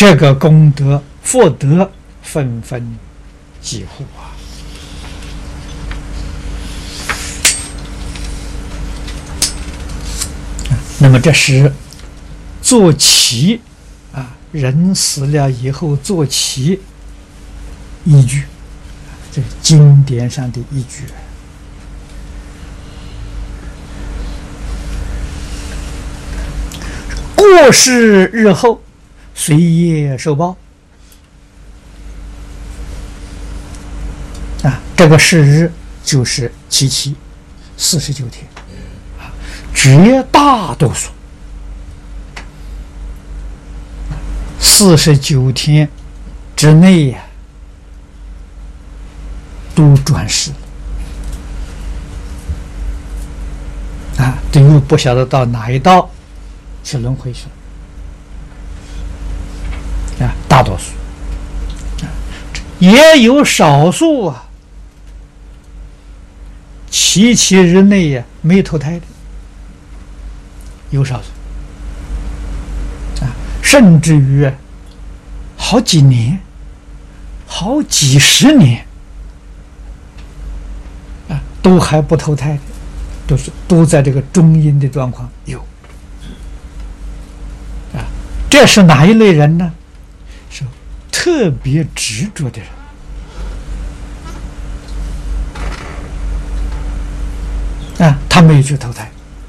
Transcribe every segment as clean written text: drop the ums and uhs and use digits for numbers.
这个功德福德纷纷几乎啊！那么这是坐骑啊，人死了以后坐骑依据，这经典上的依据。过世日后，随业受报啊，这个世日就是七七49天啊，绝大多数49天之内呀，都转世啊，这又不晓得到哪一道去轮回去了啊，大多数也有少数啊，7日内呀没投胎的，有少数啊，甚至于好几年、好几十年啊，都还不投胎的，都在这个中阴的状况有。这是哪一类人呢？是特别执着的人啊，他没有去投胎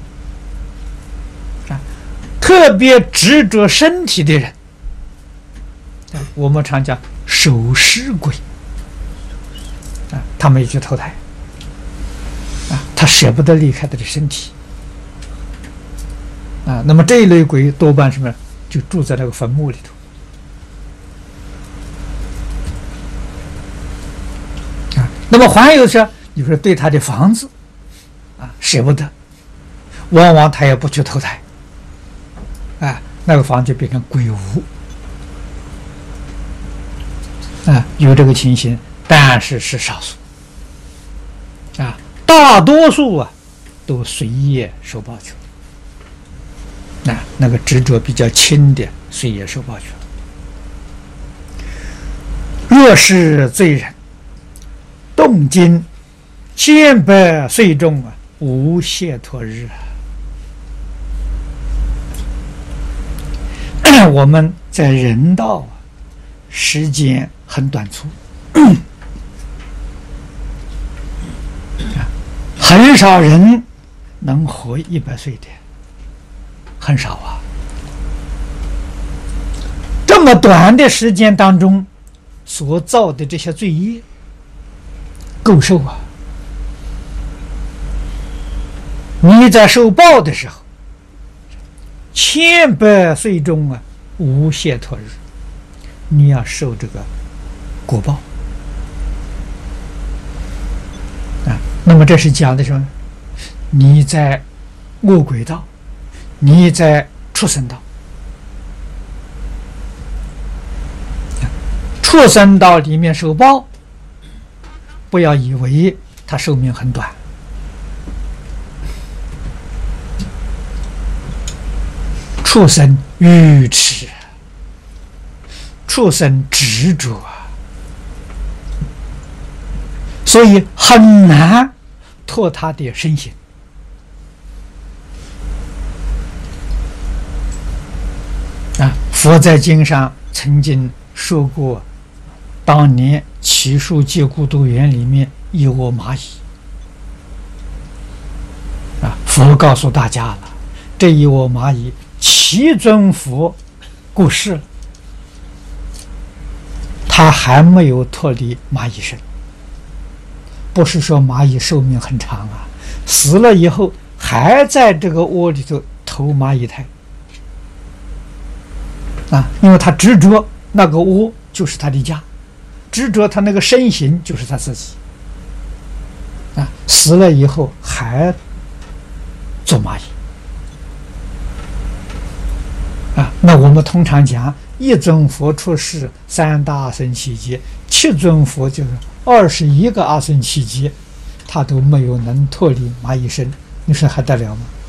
啊。特别执着身体的人啊，我们常讲守尸鬼啊，他没有去投胎啊，他舍不得离开他的身体啊。那么这一类鬼多半什么？就住在那个坟墓里头啊。那么还有是，你说对他的房子啊舍不得，往往他也不去投胎啊，那个房就变成鬼屋啊，有这个情形，但是是少数啊，大多数啊都随业受报去了。那个执着比较轻的，随业受报去了。若是罪人，动经100岁中啊，无解脱日啊。我们在人道啊，时间很短促，很少人能活100岁的。很少啊，这么短的时间当中所造的这些罪业够受啊！你在受报的时候，100岁中啊，无解脱日，你要受这个果报啊。那么这是讲的什么？你在恶鬼道，你在畜生道，畜生道里面受报，不要以为他寿命很短，畜生愚痴，畜生执着啊，所以很难脱他的身形。佛在经上曾经说过，当年祇树戒孤独园里面一窝蚂蚁啊，佛告诉大家了，这一窝蚂蚁其尊佛过世了，他还没有脱离蚂蚁身，不是说蚂蚁寿命很长啊，死了以后还在这个窝里头投蚂蚁胎啊，因为他执着那个窝就是他的家，执着他那个身形就是他自己啊，死了以后还做蚂蚁啊。那我们通常讲一尊佛出世，3大阿僧祇劫，7尊佛就是21个阿僧祇劫，他都没有能脱离蚂蚁身，你说还得了吗？